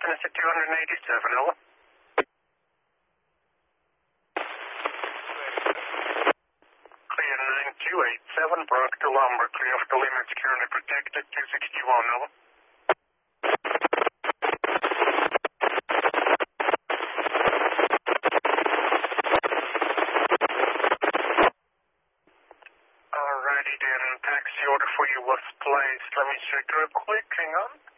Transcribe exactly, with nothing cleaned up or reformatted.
Tennessee two eighty-seven, over. Clear nine two eight seven, Brock to Lumber, clear of the limits, currently protected, two sixty-one, over. Alrighty then, taxi order for you was placed. Let me check real quick, hang on.